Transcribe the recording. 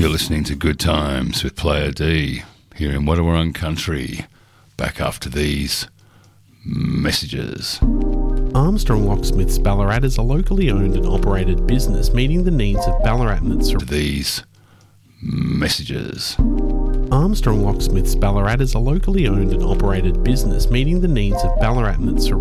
You're listening to Good Times with Player D here in Wadawurrung Country. Back after these messages. Armstrong Locksmiths Ballarat is a locally owned and operated business meeting the needs of Ballaratans. These messages. Armstrong Locksmiths Ballarat is a locally owned and operated business meeting the needs of Ballaratans